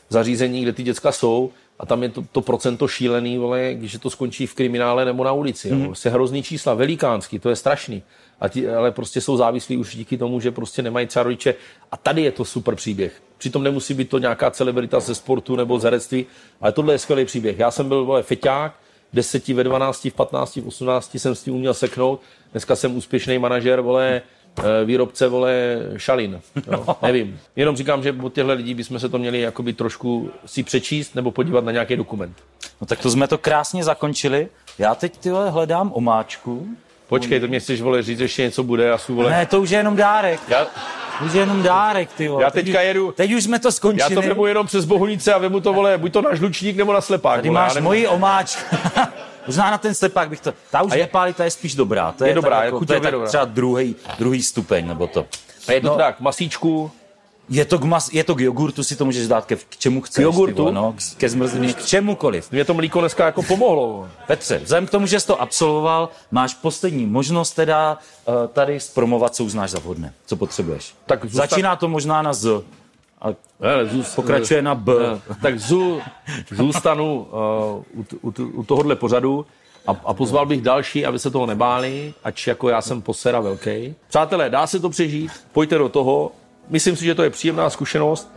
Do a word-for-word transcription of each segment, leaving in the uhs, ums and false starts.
zařízení, kde ty děcka jsou a tam je to, to procento šílený, vole, když to skončí v kriminále nebo na ulici. Mm. Prostě hrozný čísla, velikánský, to je strašný. A ti, ale prostě jsou závislí už díky tomu, že prostě nemají třeba rodiče. A tady je to super příběh. Přitom nemusí být to nějaká celebrita ze sportu nebo z herectví, ale tohle je skvělý příběh. Já jsem byl, vole, feťák, deseti, ve dvanácti, v patnácti, v osmnácti jsem s tím uměl seknout. Dneska jsem úspěšný manažer, vole, výrobce, vole, šalin. Jo, nevím. Jenom říkám, že od těchto lidí bychom se to měli jakoby trošku si přečíst nebo podívat na nějaký dokument. No tak to jsme to krásně zakončili. Já teď, tyhle, hledám omáčku. Počkej, to mě chceš, vole, říct, ještě něco bude a jsou, vole... Ne, to už je jenom dárek. Já... Už je jenom dárek, ty vole. Já teďka jedu... Teď už jsme to skončili. Já to vemu jenom přes Bohunice a vemu to, vole, buď to na žlučník nebo na slepák. Tady vole, máš moji omáčku. Možná na ten slepák bych to... Ta už je... nepálí, ta je spíš dobrá. To je, je dobrá, tak, je jako, to je tak dobrá. třeba druhý, druhý stupeň, nebo to. A je to no, tak, k masíčku. Je to, k mas, je to k jogurtu, si to můžeš dát ke, k čemu chceš. K jogurtu? Vole, no, ke zmrzlině, k čemukoliv. Mě to mlíko dneska jako pomohlo. Petře, vzhledem k tomu, že jsi to absolvoval, máš poslední možnost teda uh, tady zpromovat, co uznáš za vhodné. Co potřebuješ. Tak zůsta... Začíná to možná na Z. A ne, zůst... pokračuje na B. Ne, tak zů, zůstanu uh, u, u, u tohohle pořadu a, a pozval bych další, aby se toho nebáli, ač jako já jsem posera velký. Přátelé, dá se to přežít, pojďte do toho. Myslím si, že to je příjemná zkušenost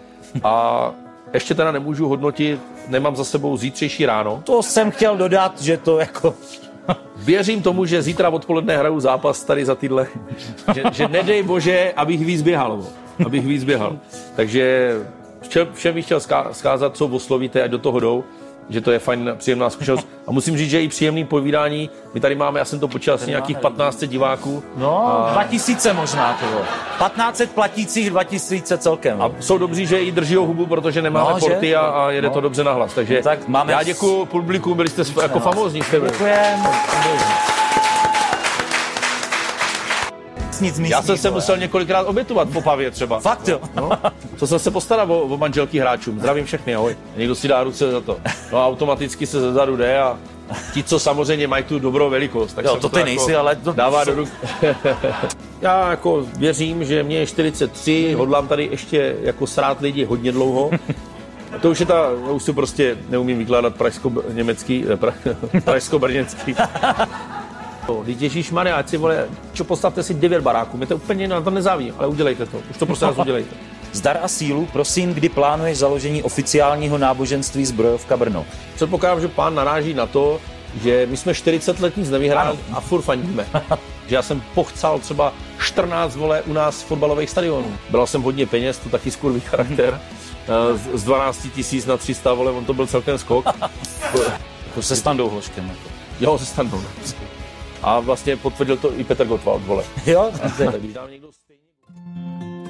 a ještě teda nemůžu hodnotit, nemám za sebou zítřejší ráno. To jsem chtěl dodat, že to jako... Věřím tomu, že zítra odpoledne hraju zápas tady za tyhle, že, že nedej bože, abych víc běhal, abych víc běhal. Takže všem bych chtěl zkázat, co oslovíte, ať do toho jdou, že to je fajn, příjemná zkušenost. A musím říct, že i příjemný povídání. My tady máme, já jsem to počítal, asi nějakých patnáct set diváků. No, a... dva tisíce možná to bylo. patnáct set platících, dva tisíce celkem. A jsou dobří, že i drží hubu, protože nemáme no, porty a, a jede no. to dobře nahlas. Takže no, tak máme... já děkuju publiku, byli jste jako no. famózní. Děkujeme. Nic já jsem se musel několikrát obětovat v Opavě třeba. Fakt jo. No, to jsem se postaral o, o manželky hráčům. Zdravím všechny, ahoj. Někdo si dá ruce za to. No a automaticky se zezadu jde a ti, co samozřejmě mají tu dobrou velikost. Tak jo, to ty to nejsi, jako ale... To... Dává do ruk. Já jako věřím, že mě je čtyřicet tři, hodlám tady ještě jako srát lidi hodně dlouho. To už je ta, já už si prostě neumím vykládat pražsko-německý, pra, pražsko-brněnský. Ježíšmarja, ať si, vole, čo, postavte si devět baráků, mě to úplně na to nezáví, ale udělejte to, už to prostě nás udělejte. Zdar a sílu, prosím, kdy plánuješ založení oficiálního náboženství Zbrojovka Brno? Předpokládám, že pán naráží na to, že my jsme čtyřicet let nic nevyhráli a furt fandíme. Že já jsem pochcal třeba čtrnáct, vole, u nás fotbalových stadionů. Bral jsem hodně peněz, to taky skurvý charakter. Z dvanáct tisíc na tři sta, vole, on to byl celkem skok. To se Standou Hloškem. Jo, se Standou. A vlastně potvrdil to i Petr Gottwald, vole. Jo? A, když dám někdo